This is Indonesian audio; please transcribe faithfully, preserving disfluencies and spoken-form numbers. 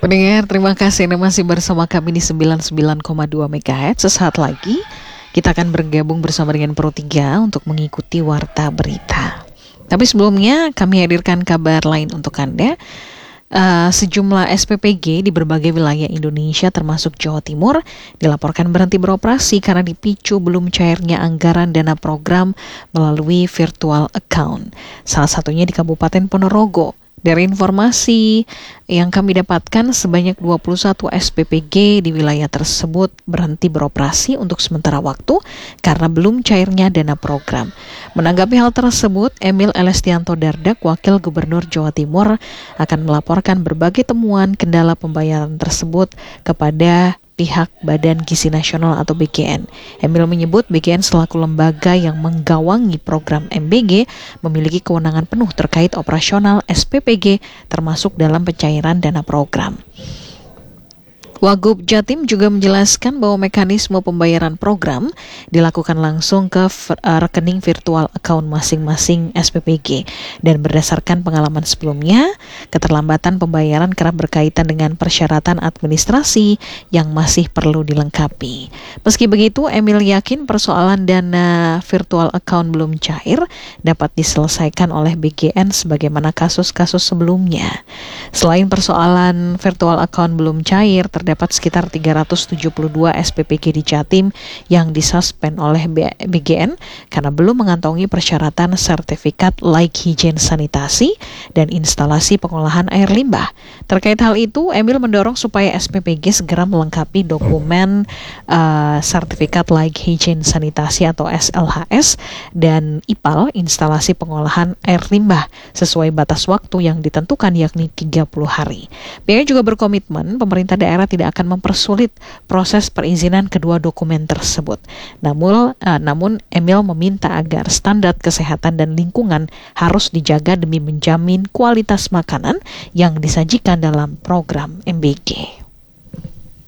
Pendengar, terima kasih Anda masih bersama kami di sembilan puluh sembilan koma dua megahertz. Sesaat lagi kita akan bergabung bersama dengan Pro tiga untuk mengikuti Warta Berita. Tapi sebelumnya kami hadirkan kabar lain untuk Anda. Uh, sejumlah S P P G di berbagai wilayah Indonesia termasuk Jawa Timur dilaporkan berhenti beroperasi karena dipicu belum cairnya anggaran dana program melalui virtual account. Salah satunya di Kabupaten Ponorogo. Dari informasi yang kami dapatkan, sebanyak dua puluh satu S P P G di wilayah tersebut berhenti beroperasi untuk sementara waktu karena belum cairnya dana program. Menanggapi hal tersebut, Emil Elestianto Dardak, Wakil Gubernur Jawa Timur, akan melaporkan berbagai temuan kendala pembayaran tersebut kepada pihak Badan Gizi Nasional atau B G N. Emil menyebut B G N selaku lembaga yang menggawangi program M B G memiliki kewenangan penuh terkait operasional S P P G termasuk dalam pencairan dana program. Wagub Jatim juga menjelaskan bahwa mekanisme pembayaran program dilakukan langsung ke rekening virtual account masing-masing S P P G dan berdasarkan pengalaman sebelumnya, keterlambatan pembayaran kerap berkaitan dengan persyaratan administrasi yang masih perlu dilengkapi. Meski begitu, Emil yakin persoalan dana virtual account belum cair dapat diselesaikan oleh B G N sebagaimana kasus-kasus sebelumnya. Selain persoalan virtual account belum cair, terdapat Dapat sekitar tiga ratus tujuh puluh dua S P P G di Jatim yang disuspend oleh B G N karena belum mengantongi persyaratan sertifikat layak higien sanitasi dan instalasi pengolahan air limbah. Terkait hal itu, Emil mendorong supaya S P P G segera melengkapi dokumen uh, sertifikat layak higien sanitasi atau S L H S dan I P A L instalasi pengolahan air limbah sesuai batas waktu yang ditentukan yakni tiga puluh hari. B G N juga berkomitmen pemerintah daerah tidak akan mempersulit proses perizinan kedua dokumen tersebut. Namun, uh, namun Emil meminta agar standar kesehatan dan lingkungan harus dijaga demi menjamin kualitas makanan yang disajikan dalam program M B G.